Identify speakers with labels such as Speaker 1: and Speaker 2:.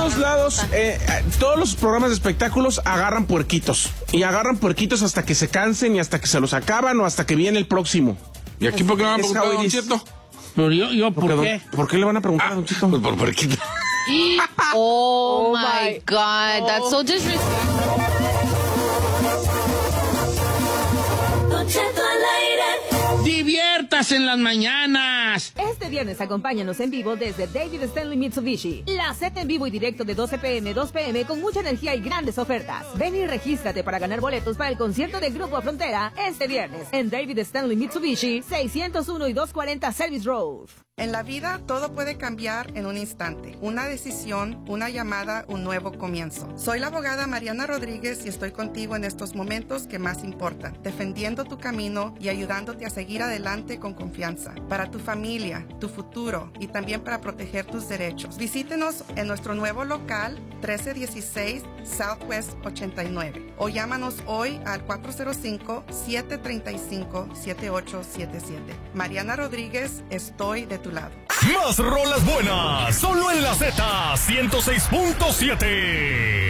Speaker 1: todos lados, todos los programas de espectáculos agarran puerquitos. Y agarran puerquitos hasta que se cansen y hasta que se los acaban o hasta que viene el próximo.
Speaker 2: ¿Y aquí por qué me van a preguntar a Don Cheto?
Speaker 3: Yo, ¿por qué?
Speaker 1: ¿Por qué le van a preguntar a Don Cheto?
Speaker 2: Pues por puerquito.
Speaker 4: Oh my God, that's so disrespectful.
Speaker 3: ¡Diviértase en las mañanas!
Speaker 5: Este viernes acompáñanos en vivo desde David Stanley Mitsubishi. La set en vivo y directo de 12 p.m. 2 p.m. con mucha energía y grandes ofertas. Ven y regístrate para ganar boletos para el concierto de Grupo Frontera este viernes en David Stanley Mitsubishi, 601 y 240 Service Road.
Speaker 6: En la vida todo puede cambiar en un instante. Una decisión, una llamada, un nuevo comienzo. Soy la abogada Mariana Rodríguez y estoy contigo en estos momentos que más importan, defendiendo tu camino y ayudándote a seguir adelante con confianza. Para tu familia, tu futuro y también para proteger tus derechos. Visítenos en nuestro nuevo local 1316 Southwest 89 o llámanos hoy al 405-735-7877. Mariana Rodríguez, estoy de tu lado.
Speaker 7: Más rolas buenas, solo en la Z 106.7.